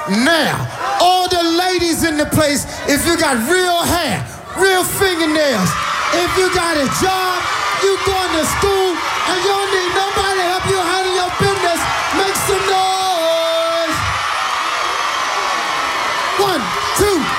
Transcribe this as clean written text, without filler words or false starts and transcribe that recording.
Now, all the ladies in the place, if you got real hair, real fingernails, if you got a job, you going to school, and you don't need nobody to help you handle your business, make some noise. 1, 2,